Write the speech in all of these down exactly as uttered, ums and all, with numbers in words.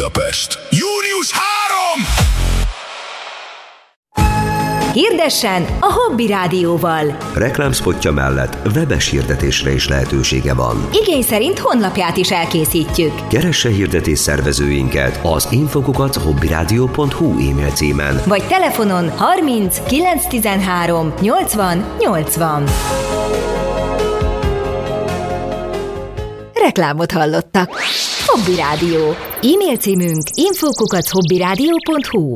Budapest. június harmadika! Hirdessen a Hobby Rádióval! Reklámszpotja mellett webes hirdetésre is lehetősége van. Igény szerint honlapját is elkészítjük. Keresse hirdetés szervezőinket az infokukat hobbyradio pont hu e-mail címen. Vagy telefonon harminc kilenc tizenhárom nyolcvan nyolcvan. Reklámot hallottak. Hobby Rádió. E-mail címünk infokukat hobbyradio pont hu.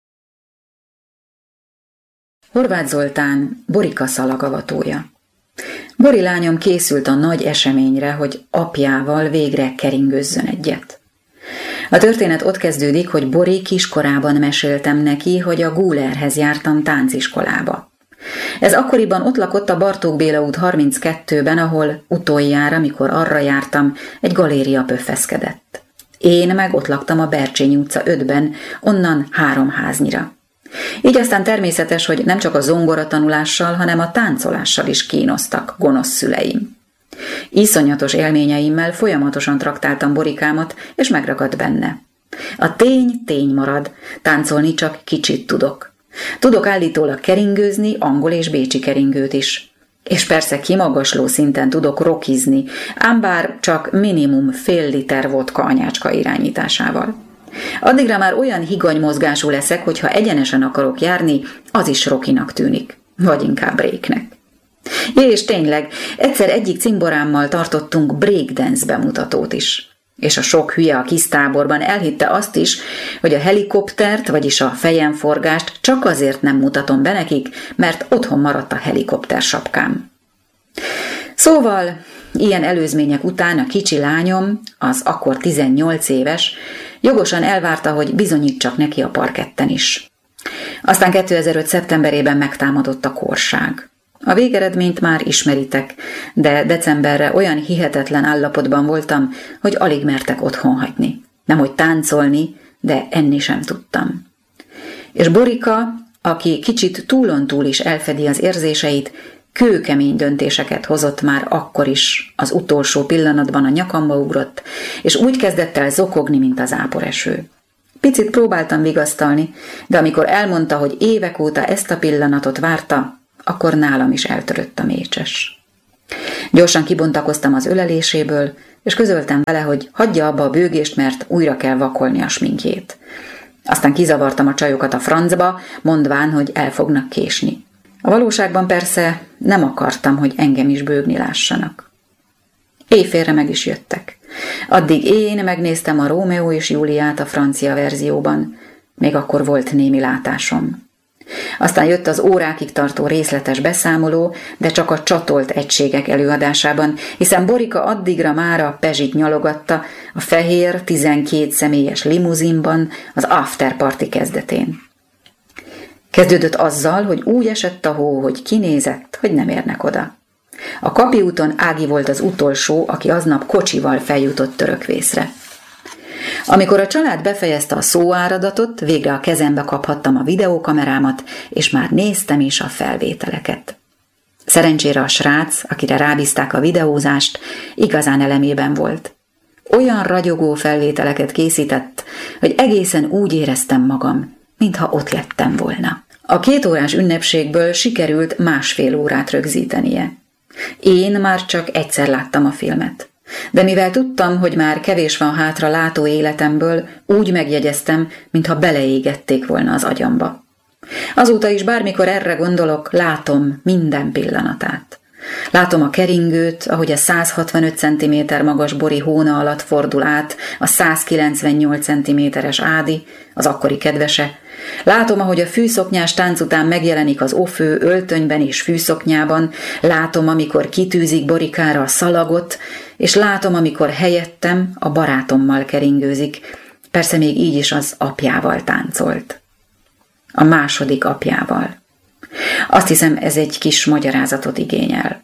Horváth Zoltán, Borika szalagavatója. Bori lányom készült a nagy eseményre, hogy apjával végre keringőzzön egyet. A történet ott kezdődik, hogy Bori kiskorában meséltem neki, hogy a Gulerhez jártam tánciskolába. Ez akkoriban ott lakott a Bartók Béla út harminckettőben, ahol utoljára, mikor arra jártam, egy galéria pöffeszkedett. Én meg ott laktam a Bercsényi utca ötben, onnan három háznyira. Így aztán természetes, hogy nem csak a zongoratanulással, hanem a táncolással is kínoztak gonosz szüleim. Iszonyatos élményeimmel folyamatosan traktáltam Borikámat, és megragadt benne. A tény tény marad, táncolni csak kicsit tudok. Tudok állítólag keringőzni, angol és bécsi keringőt is. És persze kimagasló szinten tudok rockizni, ám bár csak minimum fél liter vodka anyácska irányításával. Addigra már olyan higany mozgású leszek, hogy ha egyenesen akarok járni, az is rockinak tűnik, vagy inkább breaknek. És tényleg, egyszer egyik cimborámmal tartottunk breakdance bemutatót is. És a sok hülye a kis táborban elhitte azt is, hogy a helikoptert, vagyis a fejemforgást csak azért nem mutatom be nekik, mert otthon maradt a helikopter sapkám. Szóval, ilyen előzmények után a kicsi lányom, az akkor tizennyolc éves, jogosan elvárta, hogy bizonyítsak neki a parketten is. Aztán kétezer-öt szeptemberében megtámadott a korság. A végeredményt már ismeritek, de decemberre olyan hihetetlen állapotban voltam, hogy alig mertek otthon hagyni. Nemhogy táncolni, de enni sem tudtam. És Borika, aki kicsit túlontúl is elfedi az érzéseit, kőkemény döntéseket hozott már akkor is, az utolsó pillanatban a nyakamba ugrott, és úgy kezdett el zokogni, mint az áporeső. Picit próbáltam vigasztalni, de amikor elmondta, hogy évek óta ezt a pillanatot várta, akkor nálam is eltörött a mécses. Gyorsan kibontakoztam az öleléséből, és közöltem vele, hogy hagyja abba a bőgést, mert újra kell vakolni a sminkjét. Aztán kizavartam a csajokat a francba, mondván, hogy el fognak késni. A valóságban persze nem akartam, hogy engem is bőgni lássanak. Éjfélre meg is jöttek. Addig én megnéztem a Rómeó és Júliát a francia verzióban, még akkor volt némi látásom. Aztán jött az órákig tartó részletes beszámoló, de csak a csatolt egységek előadásában, hiszen Borika addigra már a Pezsit nyalogatta a fehér, tizenkét személyes limuzinban az afterparty kezdetén. Kezdődött azzal, hogy úgy esett a hó, hogy kinézett, hogy nem érnek oda. A Kapi úton Ági volt az utolsó, aki aznap kocsival feljutott Törökvészre. Amikor a család befejezte a szóáradatot, végre a kezembe kaphattam a videókamerámat, és már néztem is a felvételeket. Szerencsére a srác, akire rábízták a videózást, igazán elemében volt. Olyan ragyogó felvételeket készített, hogy egészen úgy éreztem magam, mintha ott lettem volna. A két órás ünnepségből sikerült másfél órát rögzítenie. Én már csak egyszer láttam a filmet. De mivel tudtam, hogy már kevés van hátra látó életemből, úgy megjegyeztem, mintha beleégették volna az agyamba. Azóta is bármikor erre gondolok, látom minden pillanatát. Látom a keringőt, ahogy a száz hatvanöt centiméter magas Bori hóna alatt fordul át a száz kilencvennyolc centiméteres Ádi, az akkori kedvese. Látom, ahogy a fűszoknyás tánc után megjelenik az ofő öltönyben és fűszoknyában, látom, amikor kitűzik Borikára a szalagot, és látom, amikor helyettem a barátommal keringőzik, persze még így is az apjával táncolt. A második apjával. Azt hiszem, ez egy kis magyarázatot igényel.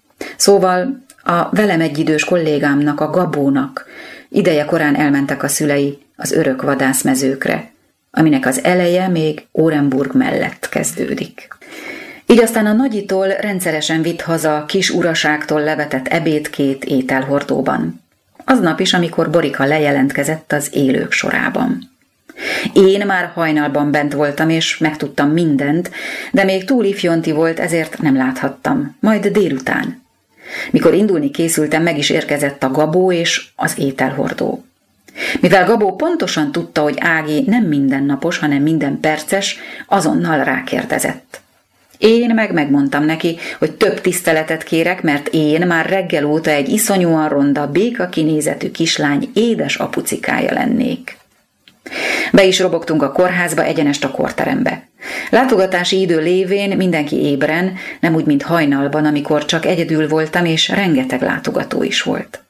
Szóval a velem egyidős kollégámnak, a Gabónak ideje korán elmentek a szülei az örök vadászmezőkre, aminek az eleje még Orenburg mellett kezdődik. Így aztán a nagyitól rendszeresen vitt haza kis uraságtól levetett ebéd két ételhordóban. aznap is, amikor Borika lejelentkezett az élők sorában. Én már hajnalban bent voltam, és megtudtam mindent, de még túl ifjonti volt, ezért nem láthattam. Majd délután. Mikor indulni készültem, meg is érkezett a Gabó és az ételhordó. Mivel Gabó pontosan tudta, hogy Ági nem mindennapos, hanem minden perces, azonnal rákérdezett. Én meg megmondtam neki, hogy több tiszteletet kérek, mert én már reggel óta egy iszonyúan ronda, béka kinézetű kislány édes apucikája lennék. Be is robogtunk a kórházba, egyenest a kórterembe. Látogatási idő lévén mindenki ébren, nem úgy, mint hajnalban, amikor csak egyedül voltam, és rengeteg látogató is volt.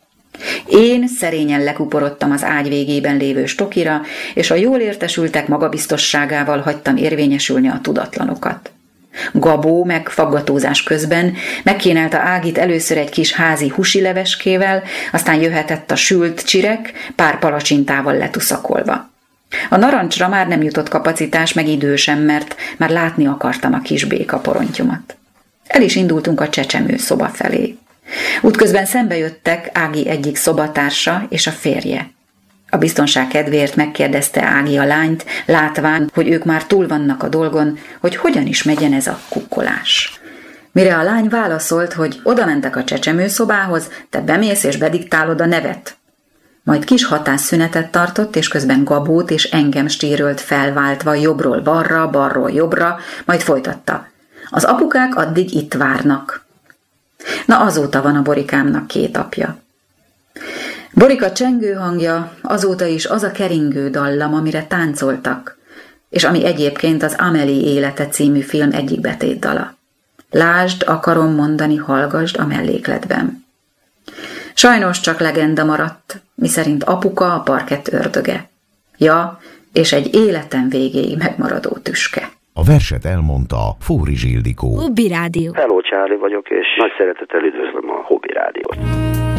Én szerényen lekuporodtam az ágy végében lévő stokira, és a jól értesültek magabiztosságával hagytam érvényesülni a tudatlanokat. Gabó meg faggatózás közben megkínálta Ágit először egy kis házi húsileveskével, aztán jöhetett a sült csirek, pár palacsintával letuszakolva. A narancsra már nem jutott kapacitás, meg idő sem, mert már látni akartam a kis béka porontyomat. El is indultunk a csecsemő szoba felé. Útközben szembe jöttek Ági egyik szobatársa és a férje. A biztonság kedvéért megkérdezte Ági a lányt, látván, hogy ők már túl vannak a dolgon, hogy hogyan is megyen ez a kukkolás. Mire a lány válaszolt, hogy oda mentek a csecsemőszobához, te bemész és bediktálod a nevet. Majd kis hatásszünetet tartott, és közben Gabót és engem stírölt felváltva jobbról balra, balról jobbra, majd folytatta. Az apukák addig itt várnak. Na azóta van a Borikámnak két apja. Borika csengő hangja azóta is az a keringő dallam, amire táncoltak, és ami egyébként az Amélie élete című film egyik betétdala. Lásd, akarom mondani, hallgasd a mellékletben. Sajnos csak legenda maradt, miszerint apuka a parkett ördöge. Ja, és egy életem végéig megmaradó tüske. A verset elmondta Fóri Zsildikó. Hobby Rádió. Hello, Charlie vagyok, és nagy szeretettel üdvözlöm a Hobby Rádiót.